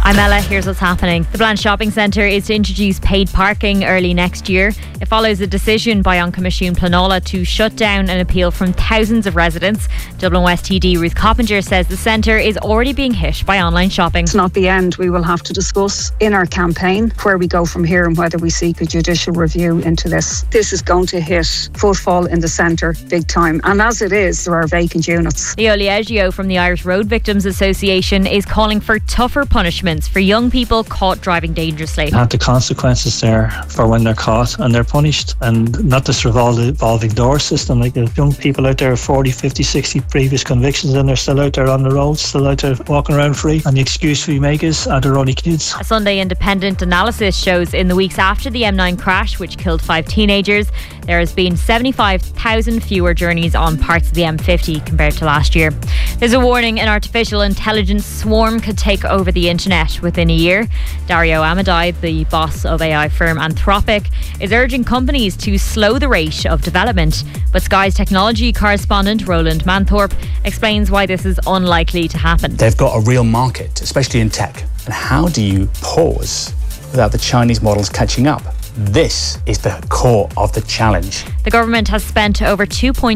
I'm Ella, here's what's happening. The Blanche Shopping Centre is to introduce paid parking early next year. It follows a decision by An Comisiún Pleanála to shut down an appeal from thousands of residents. Dublin West TD Ruth Coppinger says the centre is already being hit by online shopping. It's not the end. We will have to discuss in our campaign where we go from here and whether we seek a judicial review into this. This is going to hit footfall in the centre big time. And as it is, there are vacant units. Leo Liegio from the Irish Road Victims Association is calling for tougher punishments for young people caught driving dangerously. Have the consequences there for when they're caught and they're punished, and not this revolving door system. Like, there's young people out there, 40, 50, 60 previous convictions, and they're still out there on the roads, still out there walking around free, and the excuse we make is they're only kids. A Sunday Independent analysis shows in the weeks after the M9 crash, which killed 5 teenagers, there has been 75,000 fewer journeys on parts of the M50 compared to last year. There's a warning: an artificial intelligence swarm could take over the internet within a year. Dario Amodei, the boss of AI firm Anthropic, is urging companies to slow the rate of development. But Sky's technology correspondent Roland Manthorpe explains why this is unlikely to happen. They've got a real market, especially in tech. And how do you pause without the Chinese models catching up? This is the core of the challenge. The government has spent over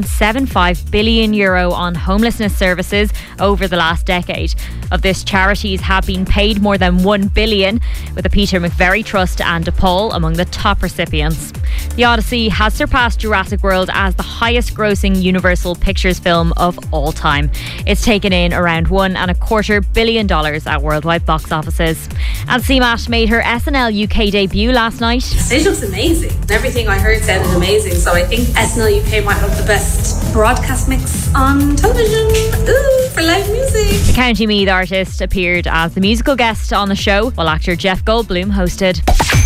€2.75 billion on homelessness services over the last decade. Of this, charities have been paid more than $1 billion, with the Peter McVerry Trust and DePaul among the top recipients. The Odyssey has surpassed Jurassic World as the highest grossing Universal Pictures film of all time. It's taken in around $1.25 billion at worldwide box offices. And CMAT made her SNL UK debut last night. It looks amazing. Everything I heard sounded amazing, so I think SNL UK might have the best broadcast mix on television. Ooh, for live music. The County Meath artist appeared as the musical guest on the show, while actor Jeff Goldblum hosted.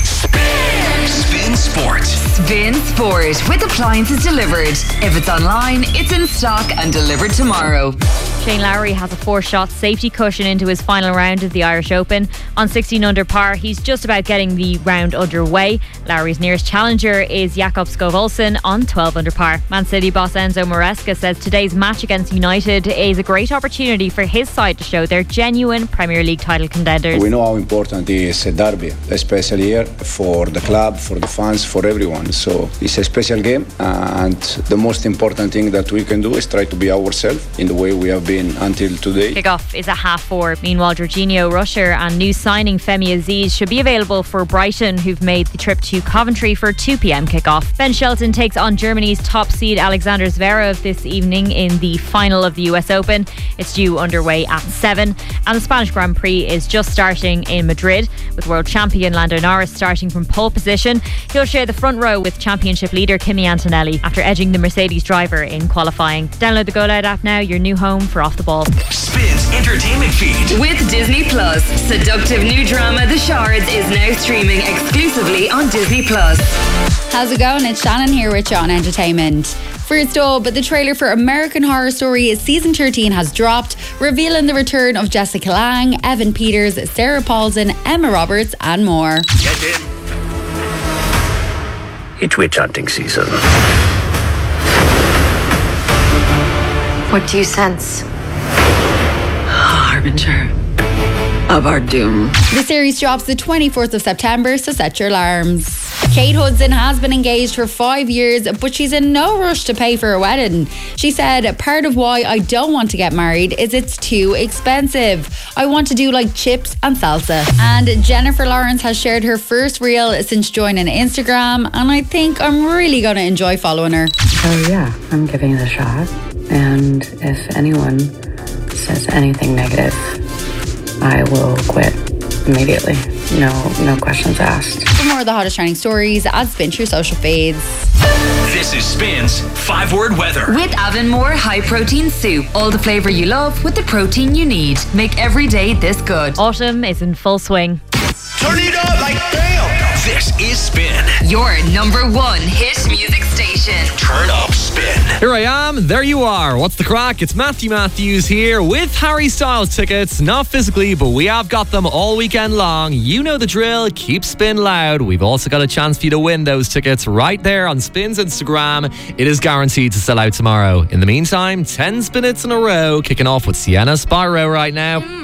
Spin Sport. Spin Sport, with appliances delivered. If it's online, it's in stock and delivered tomorrow. Shane Lowry has a 4-shot safety cushion into his final round of the Irish Open. On 16 under par, he's just about getting the round underway. Lowry's nearest challenger is Jakob Skov-Olsen on 12 under par. Man City boss Enzo Maresca says today's match against United is a great opportunity for his side to show they're genuine Premier League title contenders. We know how important is a derby, especially here for the club, for the fans, for everyone. So it's a special game, and the most important thing that we can do is try to be ourselves in the way we have been until today. Kickoff is at 4:30. Meanwhile, Jorginho, Rusher and new signing Femi Aziz should be available for Brighton, who've made the trip to Coventry for 2 p.m. kickoff. Ben Shelton takes on Germany's top seed Alexander Zverev this evening in the final of the US Open. It's due underway at 7. And the Spanish Grand Prix is just starting in Madrid, with world champion Lando Norris starting from pole position. He'll share the front row with championship leader Kimi Antonelli after edging the Mercedes driver in qualifying. Download the Go Loud app now, your new home for Off the Ball. Spins Entertainment Feed. With Disney Plus, seductive new drama The Shards is now streaming exclusively on Disney Plus. How's it going? It's Shannon here with you on Entertainment. First up, the trailer for American Horror Story Season 13 has dropped, revealing the return of Jessica Lange, Evan Peters, Sarah Paulson, Emma Roberts and more. Get in. It's witch hunting season. What do you sense? Harbinger of our doom. The series drops the 24th of September, so set your alarms. Kate Hudson has been engaged for 5 years, but she's in no rush to pay for a wedding. She said, "Part of why I don't want to get married is it's too expensive. I want to do like chips and salsa." And Jennifer Lawrence has shared her first reel since joining Instagram, and I think I'm really going to enjoy following her. Oh yeah, I'm giving it a shot. And if anyone says anything negative, I will quit immediately. No questions asked. For more of the hottest trending stories, add Spin to your social feeds. This is Spins 5-word weather. With Avonmore High Protein Soup. All the flavour you love with the protein you need. Make every day this good. Autumn is in full swing. Turn it up like damn. This is Spin. Your number 1 hit music station. Turn up Spin. Here I am, there you are. What's the crack? It's Matthew Matthews here with Harry Styles tickets. Not physically, but we have got them all weekend long. You know the drill. Keep Spin loud. We've also got a chance for you to win those tickets right there on Spin's Instagram. It is guaranteed to sell out tomorrow. In the meantime, 10 spin hits in a row, kicking off with Sienna Spyro right now.